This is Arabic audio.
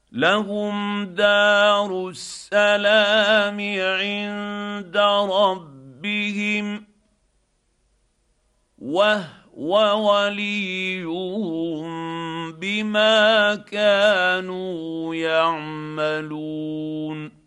لهم دار السلام عند ربهم وهو وليهم بما كانوا يعملون.